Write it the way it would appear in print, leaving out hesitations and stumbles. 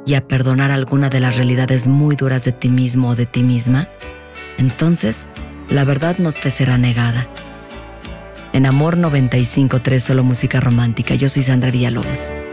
y a perdonar alguna de las realidades muy duras de ti mismo o de ti misma, entonces la verdad no te será negada. En Amor 95.3, solo música romántica. Yo soy Sandra Villalobos.